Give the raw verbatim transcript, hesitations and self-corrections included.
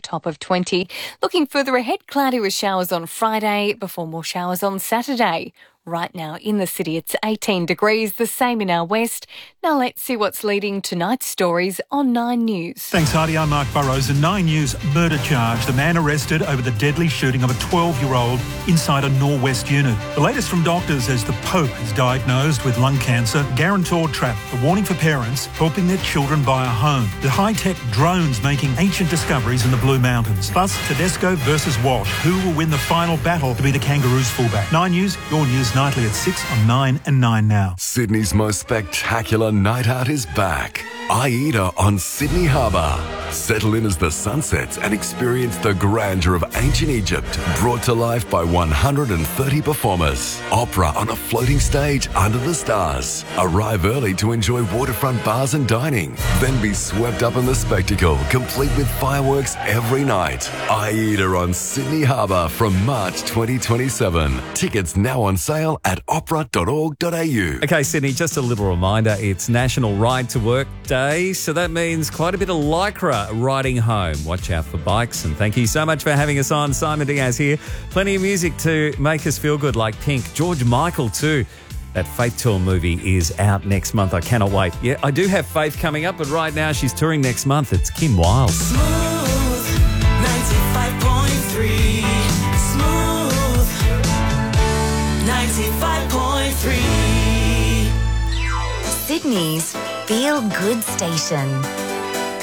top of twenty. Looking further ahead, cloudy with showers on Friday before more showers on Saturday. Right now in the city, it's eighteen degrees, the same in our west. Now let's see what's leading tonight's stories on Nine News. Thanks, Heidi. I'm Mark Burrows. A Nine News murder charge. The man arrested over the deadly shooting of a twelve-year-old inside a Norwest unit. The latest from doctors as the Pope is diagnosed with lung cancer. Guarantor trap. A warning for parents helping their children buy a home. The high-tech drones making ancient discoveries in the Blue Mountains. Plus, Tedesco versus Walsh. Who will win the final battle to be the Kangaroos fullback? Nine News, your news nightly at six on nine and nine now. Sydney's most spectacular night out is back. AIDA on Sydney Harbour. Settle in as the sun sets and experience the grandeur of ancient Egypt, brought to life by one hundred thirty performers. Opera on a floating stage under the stars. Arrive early to enjoy waterfront bars and dining. Then be swept up in the spectacle, complete with fireworks every night. AIDA on Sydney Harbour from March twenty twenty-seven. Tickets now on sale at opera dot org dot a u. Okay, Sydney, just a little reminder, it's National Ride to Work Day, so that means quite a bit of lycra riding home. Watch out for bikes, and thank you so much for having us on. Simon Diaz here. Plenty of music to make us feel good, like Pink. George Michael too. That Faith Tour movie is out next month. I cannot wait. Yeah, I do have Faith coming up, but right now she's touring next month. It's Kim Wilde. Smooth, ninety-five point three. Smooth, ninety-five point three. Sydney's Feel Good Station.